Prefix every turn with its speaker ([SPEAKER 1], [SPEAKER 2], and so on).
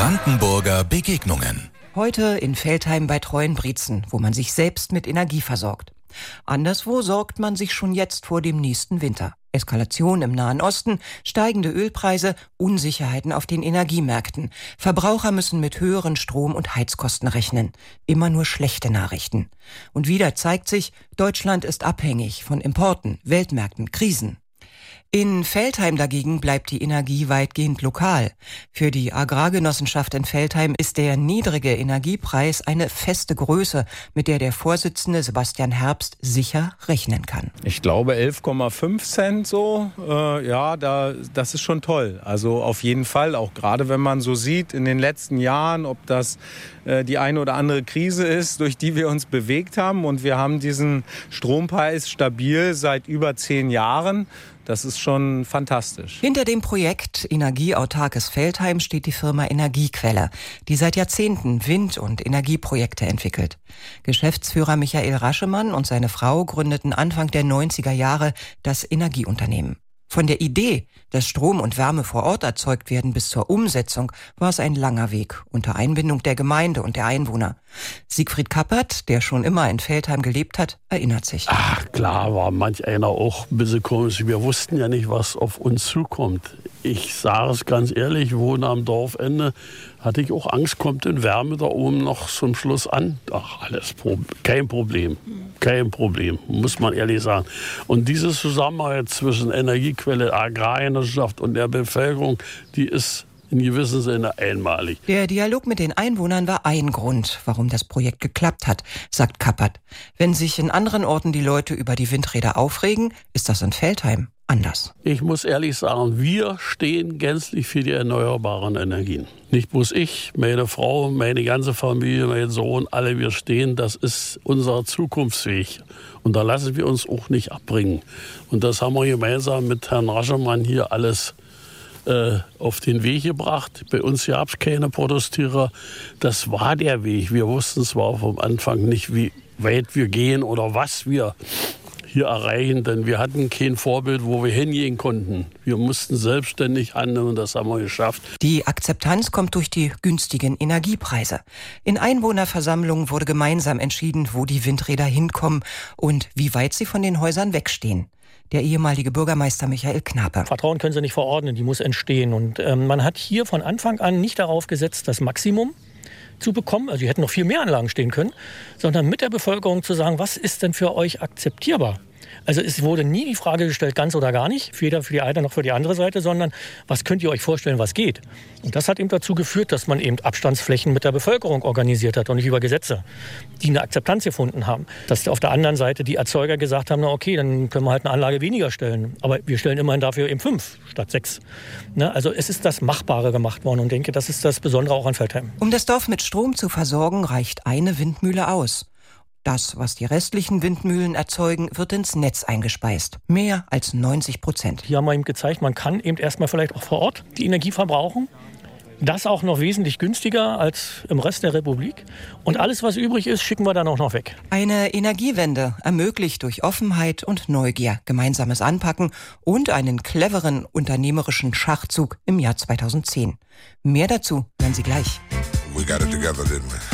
[SPEAKER 1] Brandenburger Begegnungen.
[SPEAKER 2] Heute in Veltheim bei Treuenbrietzen, wo man sich selbst mit Energie versorgt. Anderswo sorgt man sich schon jetzt vor dem nächsten Winter. Eskalation im Nahen Osten, steigende Ölpreise, Unsicherheiten auf den Energiemärkten. Verbraucher müssen mit höheren Strom- und Heizkosten rechnen. Immer nur schlechte Nachrichten. Und wieder zeigt sich, Deutschland ist abhängig von Importen, Weltmärkten, Krisen. In Veltheim dagegen bleibt die Energie weitgehend lokal. Für die Agrargenossenschaft in Veltheim ist der niedrige Energiepreis eine feste Größe, mit der der Vorsitzende Sebastian Herbst sicher rechnen kann.
[SPEAKER 3] Ich glaube 11,5 Cent so, das ist schon toll. Also auf jeden Fall, auch gerade wenn man so sieht in den letzten Jahren, ob das die eine oder andere Krise ist, durch die wir uns bewegt haben. Und wir haben diesen Strompreis stabil seit über 10 Jahren. Das ist schon fantastisch.
[SPEAKER 2] Hinter dem Projekt Energieautarkes Veltheim steht die Firma Energiequelle, die seit Jahrzehnten Wind- und Energieprojekte entwickelt. Geschäftsführer Michael Raschemann und seine Frau gründeten Anfang der 90er Jahre das Energieunternehmen. Von der Idee, dass Strom und Wärme vor Ort erzeugt werden, bis zur Umsetzung war es ein langer Weg unter Einbindung der Gemeinde und der Einwohner. Siegfried Kappert, der schon immer in Veltheim gelebt hat, erinnert sich.
[SPEAKER 4] Ach klar, war manch einer auch ein bisschen komisch. Wir wussten ja nicht, was auf uns zukommt. Ich sage es ganz ehrlich, ich wohne am Dorfende, hatte ich auch Angst, kommt denn Wärme da oben noch zum Schluss an? Ach, kein Problem, muss man ehrlich sagen. Und diese Zusammenarbeit zwischen Energiequelle, Agrargenossenschaft und der Bevölkerung, die ist in gewissem Sinne einmalig.
[SPEAKER 2] Der Dialog mit den Einwohnern war ein Grund, warum das Projekt geklappt hat, sagt Kappert. Wenn sich in anderen Orten die Leute über die Windräder aufregen, ist das in Veltheim anders.
[SPEAKER 4] Ich muss ehrlich sagen, wir stehen gänzlich für die erneuerbaren Energien. Nicht bloß ich, meine Frau, meine ganze Familie, mein Sohn, alle wir stehen, das ist unser Zukunftsweg. Und da lassen wir uns auch nicht abbringen. Und das haben wir gemeinsam mit Herrn Raschemann hier alles auf den Weg gebracht. Bei uns gab es keine Protestierer. Das war der Weg. Wir wussten zwar vom Anfang nicht, wie weit wir gehen oder was wir hier erreichen, denn wir hatten kein Vorbild, wo wir hingehen konnten. Wir mussten selbstständig handeln und das haben wir geschafft.
[SPEAKER 2] Die Akzeptanz kommt durch die günstigen Energiepreise. In Einwohnerversammlungen wurde gemeinsam entschieden, wo die Windräder hinkommen und wie weit sie von den Häusern wegstehen. Der ehemalige Bürgermeister Michael Knape.
[SPEAKER 5] Vertrauen können Sie nicht verordnen, die muss entstehen. Und man hat hier von Anfang an nicht darauf gesetzt, das Maximum zu bekommen, also sie hätten noch viel mehr Anlagen stehen können, sondern mit der Bevölkerung zu sagen, was ist denn für euch akzeptierbar? Also es wurde nie die Frage gestellt, ganz oder gar nicht, weder für die eine noch für die andere Seite, sondern was könnt ihr euch vorstellen, was geht? Und das hat eben dazu geführt, dass man eben Abstandsflächen mit der Bevölkerung organisiert hat und nicht über Gesetze, die eine Akzeptanz gefunden haben. Dass auf der anderen Seite die Erzeuger gesagt haben, na okay, dann können wir halt eine Anlage weniger stellen, aber wir stellen immerhin dafür eben 5 statt 6. Also es ist das Machbare gemacht worden und denke, das ist das Besondere auch an Veltheim.
[SPEAKER 2] Um das Dorf mit Strom zu versorgen, reicht eine Windmühle aus. Das, was die restlichen Windmühlen erzeugen, wird ins Netz eingespeist. Mehr als 90%.
[SPEAKER 5] Hier haben wir eben gezeigt, man kann eben erstmal vielleicht auch vor Ort die Energie verbrauchen. Das auch noch wesentlich günstiger als im Rest der Republik. Und alles, was übrig ist, schicken wir dann auch noch weg.
[SPEAKER 2] Eine Energiewende ermöglicht durch Offenheit und Neugier gemeinsames Anpacken und einen cleveren unternehmerischen Schachzug im Jahr 2010. Mehr dazu hören Sie gleich.
[SPEAKER 6] We got it together, didn't we?